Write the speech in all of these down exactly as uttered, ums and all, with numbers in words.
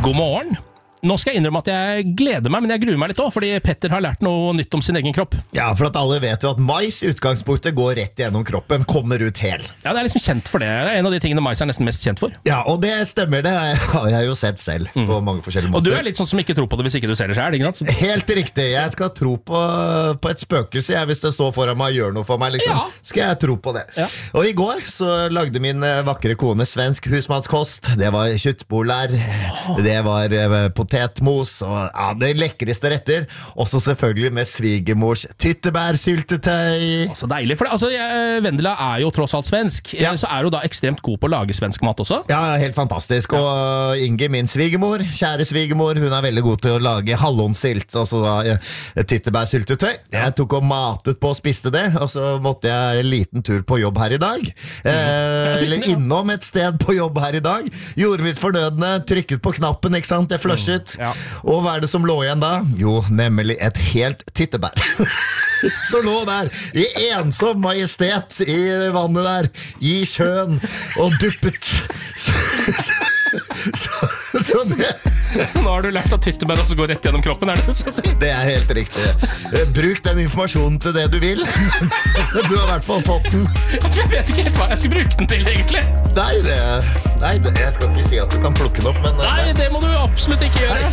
God morgen. Nå skal jeg innrømme at jeg gleder meg, men jeg gruer meg litt også, fordi Petter har lært noe nytt om sin egen kropp. Ja, for at alle vet jo at mais i utgangspunktet går rett gjennom kroppen, kommer ut hel. Ja, det er liksom kjent for det. Det er en av de tingene mais er nesten mest kjent for. Ja, og det stemmer, det har jeg jo sett selv mm. på mange forskjellige måter. Og du er litt sånn som ikke tror på det hvis ikke du ser det selv, ikke sant? Helt riktig, jeg skal tro på, på et spøkelse, jeg, hvis det står foran meg og gjør noe for meg, liksom. Ja. Skal jeg tro på det. Ja. Og i går så lagde min vakre kone svensk husmannskost. Det var kjøttboller, oh. det var potetmos, og ja, det lekreste retter. Også selvfølgelig med svigermors tyttebærsyltetøy. Så deilig, for det, altså, jeg, Vendela er jo tross alt svensk, ja. Så er hun da ekstremt god på å lage svensk mat også. Ja, helt fantastisk. Ja. Og Inge, min svigermor, kjære svigermor, hun er veldig god til å lage hallonsylt, altså da tyttebærsyltetøy. Jeg tok og matet på og spiste det, og så måtte jeg en liten tur på jobb her i dag. Eh, eller innom et sted på jobb her i dag. Gjorde mitt fornødne, trykket på knappen, ikke sant? Det flushet. Ja. Og hva er det som lå igjen da? Jo, nemlig et helt tyttebær. Så lå der i ensom majestet i vannet der, i sjøen, og duppet. Så, så, så, det. Så nå har du lært at tyttebær også går rett gjennom kroppen, er det du skal si? Det er helt riktig. Bruk den informasjonen til det du vil. Du har i hvert fall fått den. Jeg vet ikke helt hva jeg skal bruke den til, egentlig. Nei, det, nei det, jeg skal ikke si at du kan plukke den opp, men... Nei, det må du absolutt ikke gjøre.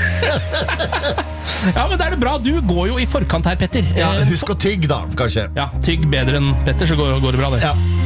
Ja, men det er det bra. Du går jo i forkant her, Petter. Ja, husk å tygg da, kanskje. Ja, tygg bedre enn Petter, så går, går det bra det. Ja.